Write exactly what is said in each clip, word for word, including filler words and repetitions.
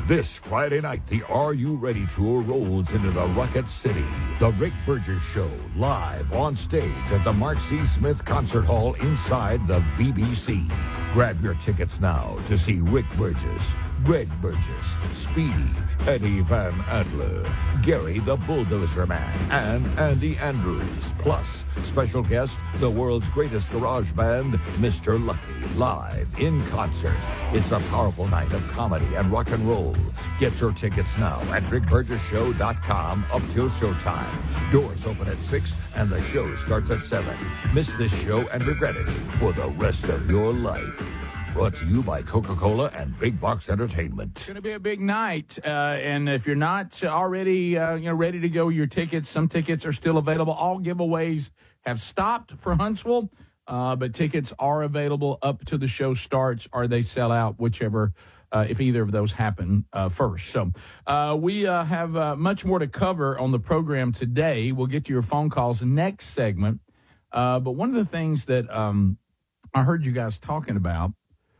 This Friday night, the Are You Ready Tour rolls into the Rocket City. The Rick Burgess Show, live on stage at the Mark C. Smith Concert Hall inside the V B C. Grab your tickets now to see Rick Burgess, Greg Burgess, Speedy, Eddie Van Adler, Gary the Bulldozer Man, and Andy Andrews. Plus, special guest, the world's greatest garage band, Mister Lucky, live in concert. It's a powerful night of comedy and rock and roll. Get your tickets now at rick burgess show dot com up till showtime. Doors open at six and the show starts at seven. Miss this show and regret it for the rest of your life. Brought to you by Coca-Cola and Big Box Entertainment. It's going to be a big night, uh, and if you're not already uh, you know ready to go, your tickets, some tickets are still available. All giveaways have stopped for Huntsville, uh, but tickets are available up to the show starts, or they sell out, whichever, uh, if either of those happen uh, first. So uh, we uh, have uh, much more to cover on the program today. We'll get to your phone calls next segment, uh, but one of the things that um, I heard you guys talking about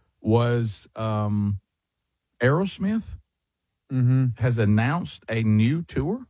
was um, Aerosmith mm-hmm. has announced a new tour.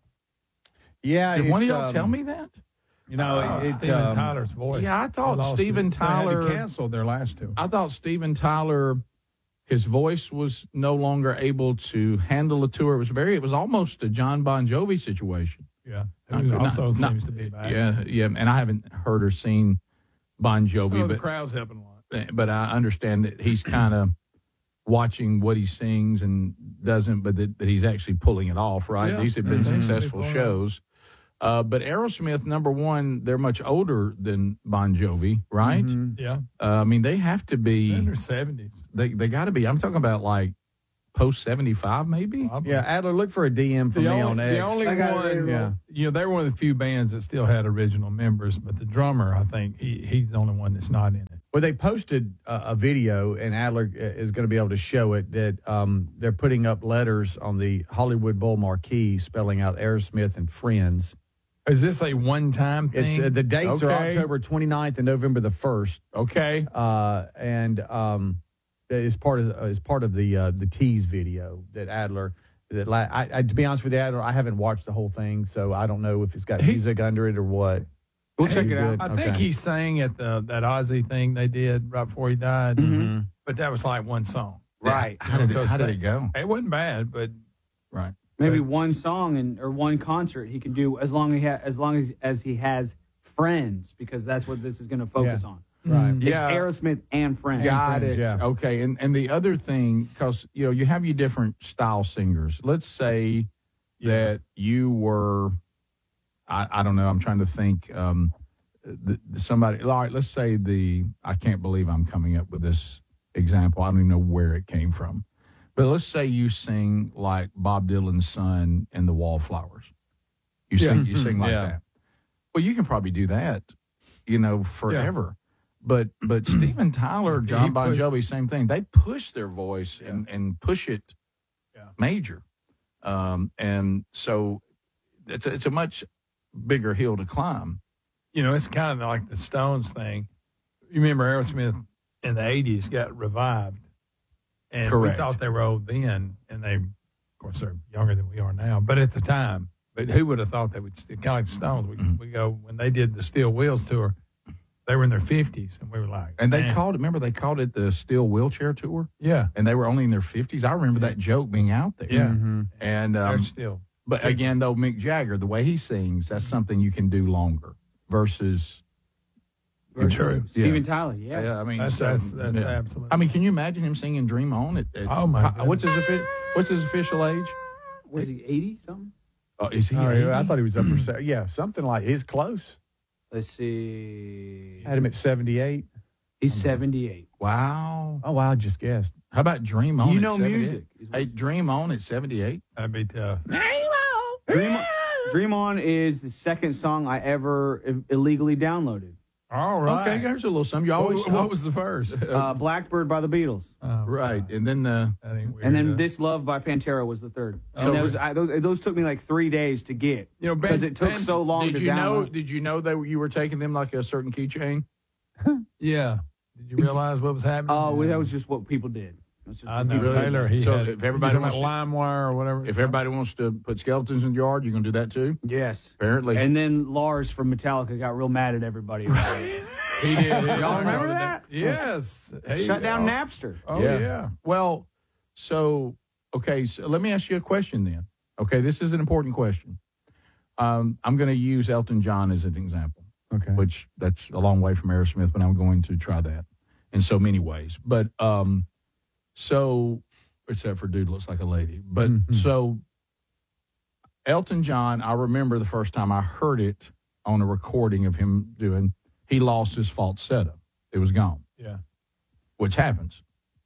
Yeah, Did one of y'all um, tell me that? You know, Uh, it's Steven um, Tyler's voice. Yeah, I thought lost Steven it. They had to Tyler canceled their last two. I thought Steven Tyler, his voice was no longer able to handle a tour. It was very, it was almost a John Bon Jovi situation. Yeah, it Not- was not- also not- seems to be back. Yeah, yeah, and I haven't heard or seen Bon Jovi, Oh, the but crowd's helping a lot. but I understand that he's kind of watching what he sings and doesn't, but that, that he's actually pulling it off, right? Yeah. These have been Mhm. successful Big shows. Uh, but Aerosmith, number one, they're much older than Bon Jovi, right? Mhm. Yeah, Uh, I mean, they have to they're be, in their seventies. they, they got to be, I'm talking about like post seventy-five maybe? Yeah, Adler, look for a D M from The me only, on X. the only I got it. one, Yeah. you know, they were one of the few bands that still had original members, but the drummer, I think, he, he's the only one that's not in it. Well, they posted a, a video, and Adler uh, is going to be able to show it, that um, they're putting up letters on the Hollywood Bowl marquee spelling out Aerosmith and Friends. Is this a one-time thing? It's, uh, the dates are Okay. October twenty-ninth and November the first. Okay. Uh, and um, is part of is part of the uh, the tease video that Adler. That la- I, I, to be honest with you, Adler, I haven't watched the whole thing, so I don't know if it's got He- music under it or what. We'll check You it out. good? I think Okay. he sang at the that Ozzy thing they did right before he died, Mhm. but that was like one song. Right. How did, it, Because how did they- it go? It wasn't bad, but Right. Maybe one song and or one concert he can do as long as he ha- as long as, as he has friends, because that's what this is going to focus Yeah. on. Right. It's Yeah. Aerosmith and friends. Got friends, it. yeah. Okay. And and the other thing, because you know you have your different style singers. Let's say that you were, I, I don't know. I'm trying to think. Um, the, the somebody. All right. Let's say the. I can't believe I'm coming up with this example. I don't even know where it came from. But let's say you sing like Bob Dylan's son in the Wallflowers. You sing. You sing like Yeah. that. Well, you can probably do that. You know, forever. But but Steven Tyler, John He Bon pushed- Jovi, same thing. They push their voice and, and push it Yeah. major. Um, and so it's a, it's a much bigger hill to climb. you know, it's kind of like the Stones thing. You remember Aerosmith in the eighties got revived, and Correct. we thought they were old then, and they, of course, they're younger than we are now. But at the time, but who would have thought they would? Kind of like the Stones. We, Mhm. we go when they did the Steel Wheels tour. They were in their fifties, and we were like, And they man. called it, remember they called it the Steel Wheelchair Tour? yeah, And they were only in their fifties. I remember that joke being out there. yeah, Mm-hmm. And, they're um, still. but again, though, Mick Jagger, the way he sings, that's something you can do longer versus. Versus True. Steven Yeah. Tyler, yeah. Yeah, I mean, That's so, that's, that's yeah. absolutely. I mean, can you imagine him singing "Dream On"? At, at, Oh, my how- What's his offi- What's his official age? Was he eighty something? Oh, is he? Oh, eighty? yeah, I thought he was upper. se- yeah, something like he's close. Let's see. Had him at seventy-eight. He's seventy-eight. Wow. Oh, wow, I just guessed. How about "Dream On"? You at know seventy-eight? music. is what- Hey, "Dream On" at seventy-eight. That'd be tough. Dream On, Dream On is the second song I ever i- illegally downloaded. All right. Okay, there's a little something. You always What, what was the first? Uh, Blackbird by the Beatles. Oh, right, and then uh, That ain't weird And then enough. This Love by Pantera was the third. So- And those, I, those, those took me like three days to get You know, Ben- because it took Ben- so long did to you know? download. Did you know that you were taking them like a certain keychain? Yeah. Did you realize what was happening? Oh, well, that was just what people did. It's just- I know really- Taylor. He so had, if everybody he was wants to- LimeWire or whatever. If everybody wants to put skeletons in the yard, you can do that too. Yes. Apparently, And then Lars from Metallica got real mad at everybody about it. he did. Y'all remember that? Yes. Hey, Shut down oh, Napster. Oh yeah. Well, so okay, so let me ask you a question then. Okay, this is an important question. Um, I'm going to use Elton John as an example, Okay. which that's a long way from Aerosmith, but I'm going to try that in so many ways. But um, so, except for dude looks like a lady. But Mhm. so, Elton John, I remember the first time I heard it on a recording of him doing, he lost his falsetto. It was gone, Yeah. which happens.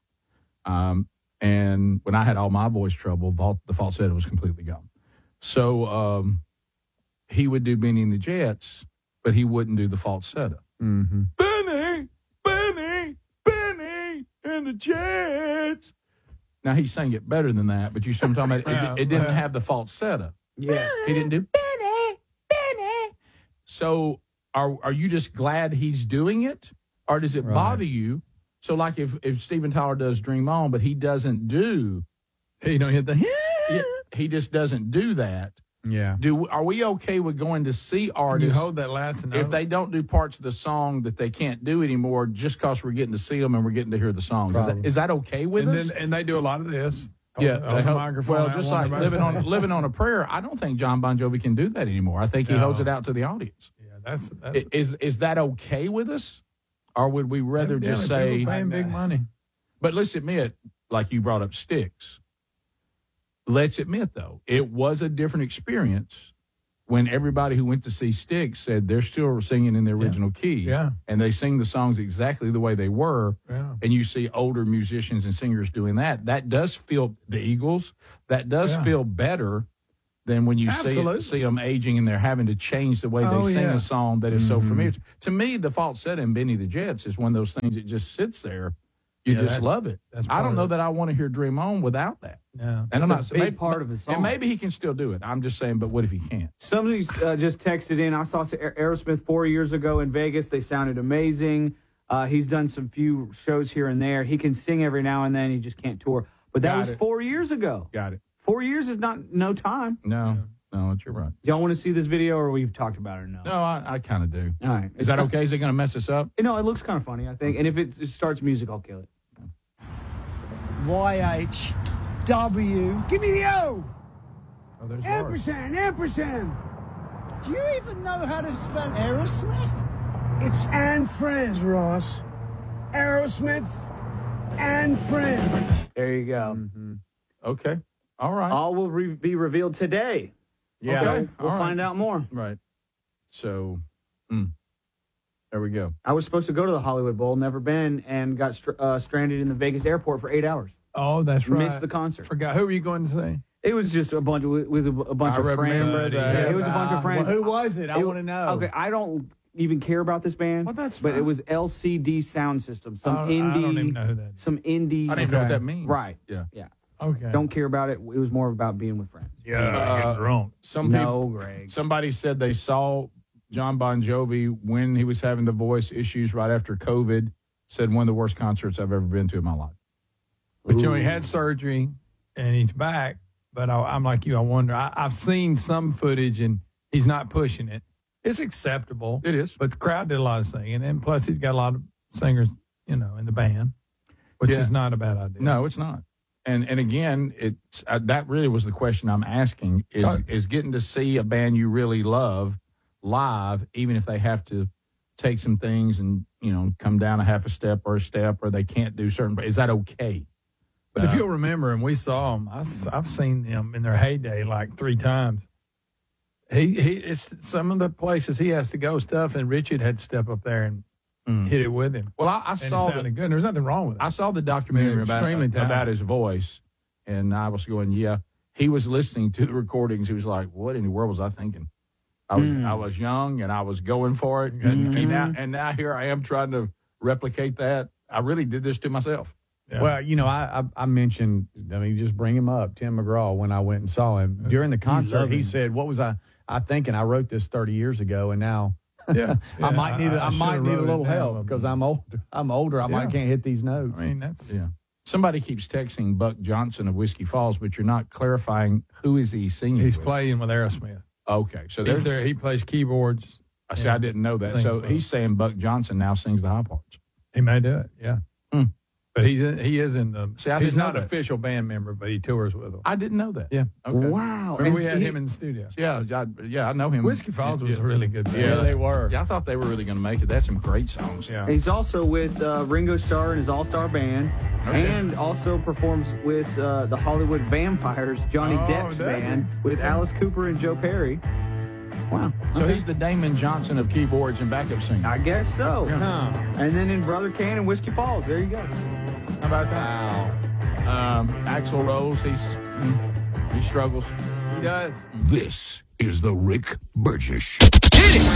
Um, and when I had all my voice trouble, the the falsetto was completely gone. So um, he would do Benny and the Jets, but he wouldn't do the falsetto. Mm-hmm. Benny, Benny, Benny and the Jets. Now he sang it better than that, but you see what I'm talking about? It, it didn't have the falsetto. Yeah. He didn't do Benny, Benny. So are are you just glad he's doing it, or does it Right. bother you? So like if if Steven Tyler does Dream On, but he doesn't do, You don't hit the. yeah, he just doesn't do that. Yeah. Do are we okay with going to see You artists hold that last note. if they don't do parts of the song that they can't do anymore, just because we're getting to see them and we're getting to hear the songs? Is that, Probably. is that okay with and us? then and they do a lot of this. Yeah, on, on they the help- microphone. well, I just wonder like about living that. on living on a prayer. I don't think John Bon Jovi can do that anymore. I think he No. holds it out to the audience. Yeah, that's that's. I- Is is that okay with us, or would we rather just evidently say? people paying big money. But let's admit, like you brought up Styx. Let's admit though, it was a different experience when everybody who went to see Styx said they're still singing in the original key, Yeah. and they sing the songs exactly the way they were. Yeah. And you see older musicians and singers doing that. That does feel the Eagles. That does Yeah. feel better than when you see Absolutely. see them aging and they're having to change the way Oh, they sing yeah. a song that is so Mhm. familiar. To me, the falsetto in Benny the Jets is one of those things that just sits there. You Yeah, just that- love it. that's I part don't of know it. that I want to hear Dream On without that. Yeah. And It's I'm a not big maybe- part of the song. And maybe he can still do it. I'm just saying, but what if he can't? Somebody uh, just texted in. I saw Aer- Aerosmith four years ago in Vegas. They sounded amazing. Uh, he's done some few shows here and there. He can sing every now and then. He just can't tour. But that Got was it. four years ago. Got it. Four years is not no time. No, no, you're right. Y'all want to see this video, or we've talked about it or no? No, I, I kind of do. All right. Is that okay? Is it going to mess us up? You know, it looks kind of funny, I think. And if it, it starts music, I'll kill it. Y H W. Give me the O. Oh, there's Lars. Ampersand, ampersand. Do you even know how to spell Aerosmith? It's and friends, Ross. Aerosmith and friends. There you go. Mm-hmm. Okay. All right. All will re- be revealed today. Yeah. So Okay. we'll All find right. out more. Right. So, mm, there we go. I was supposed to go to the Hollywood Bowl, never been, and got str- uh, stranded in the Vegas airport for eight hours. Oh, that's right. Missed the concert. Forgot who were you going to see? It was just a bunch with, with a, a bunch I of remember friends. that. Yeah, it was a bunch of friends. Well, who was it? I It- want to know. Okay, I don't even care about this band. Well, that's but it fine. was L C D Sound System, some I- I indie, don't even know who that is. some indie. I don't even know what Okay. that means. Right. Yeah. Yeah. Okay. Don't care about it. It was more about being with friends. Yeah. Uh, get drunk. Some No, people, Greg. somebody said they saw John Bon Jovi when he was having the voice issues right after COVID. Said one of the worst concerts I've ever been to in my life. But you know, he had surgery and he's back. But I, I'm like you. I wonder. I, I've seen some footage and he's not pushing it. It's acceptable. It is. But the crowd did a lot of singing, and plus he's got a lot of singers, you know, in the band, which Yeah. is not a bad idea. No, it's not. And and again, it's uh, that really was the question I'm asking is Oh. is getting to see a band you really love live, even if they have to take some things and you know come down a half a step or a step, or they can't do certain. Is that okay? But if Uh, you'll remember, and we saw them, I, have seen them in their heyday like three times. He he, it's some of the places he has to go stuff, and Richard had to step up there and Mm. hit it with him. Well, I, I And saw it the, sounded good. There's nothing wrong with it. I saw the documentary Yeah, about extremely about talented. his voice, and I was going, yeah. He was listening to the recordings. He was like, "What in the world was I thinking?" I was Mm. I was young and I was going for it, and, and now and now here I am trying to replicate that. I really did this to myself. Yeah. Well, you know, I, I I mentioned, I mean, just bring him up, Tim McGraw, when I went and saw him. During the concert, love he him. said, what was I, I thinking? I wrote this thirty years ago, and now yeah, I might need, I- I, I might should've need a wrote it little down a help little because bit. I'm old. I'm older. I might Yeah. can't hit these notes. I mean, that's Yeah. Somebody keeps texting Buck Johnson of Whiskey Falls, but you're not clarifying who is he singing He's with. playing with Aerosmith. Okay, so He's there's there. He plays keyboards. I see. I didn't know that. Sings So both. he's saying Buck Johnson now sings the high parts. He may do it. Yeah. Hmm. But he's in, he is in the. See, I he's didn't know not an that. official band member, but he tours with them. I didn't know that. Yeah. Okay. Wow. Remember And we had he- him in the studio. Yeah, I, yeah, I know him. Whiskey Falls was yeah. a really good band. Yeah, they were. Yeah, I thought they were really going to make it. They had some great songs. Yeah. He's also with uh, Ringo Starr and his All Star Band, Okay. and also performs with uh, the Hollywood Vampires, Johnny Oh, Depp's does he? band, with Alice Cooper and Joe Perry. Wow. So Okay. he's the Damon Johnson of keyboards and backup singers. I guess so. Huh. And then in Brother Can and Whiskey Falls, there you go. How about that? Um, Axl Rose, he's mm, he struggles. He does. This is the Rick Burgess Show.